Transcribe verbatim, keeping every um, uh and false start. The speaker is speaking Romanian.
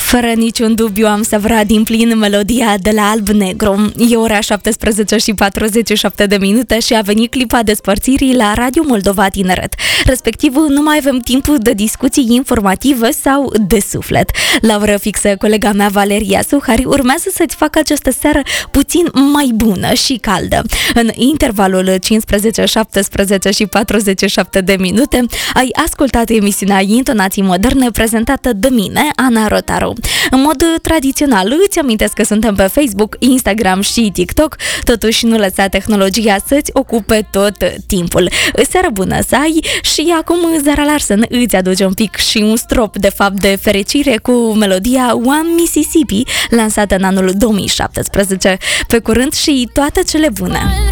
Fără niciun dubiu am savrat din plin melodia de la Alb-Negru. E ora șaptesprezece și patruzeci și șapte de minute și a venit clipa despărțirii la Radio Moldova Tineret. Respectiv, nu mai avem timp de discuții informative sau de suflet. La oră fixă, colega mea Valeria Suhari urmează să-ți facă această seară puțin mai bună și caldă. În intervalul cincisprezece, șaptesprezece și patruzeci și șapte de minute ai ascultat emisiunea Intonații Moderne prezentată de mine, Ana Rotaru. În mod tradițional, îți amintesc că suntem pe Facebook, Instagram și TikTok, totuși nu lăsa tehnologia să-ți ocupe tot timpul. Seară bună să ai și acum Zara Larsson îți aduce un pic și un strop de fapt de fericire cu melodia One Mississippi, lansată în anul două mii șaptesprezece. Pe curând și toate cele bune!